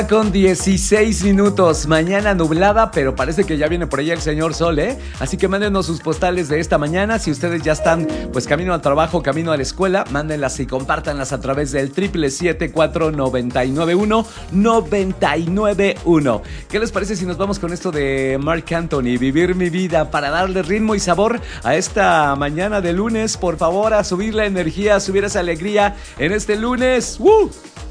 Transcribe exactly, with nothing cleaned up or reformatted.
Con dieciséis minutos, mañana nublada, pero parece que ya viene por ahí el señor Sol, ¿eh? Así que mándenos sus postales de esta mañana. Si ustedes ya están, pues, camino al trabajo, camino a la escuela, mándenlas y compártanlas a través del triple siete cuatro nueve nueve uno nueve nueve uno. ¿Qué les parece si nos vamos con esto de Marc Anthony, Vivir mi vida, para darle ritmo y sabor a esta mañana de lunes? Por favor, a subir la energía, a subir esa alegría en este lunes. ¡Uh!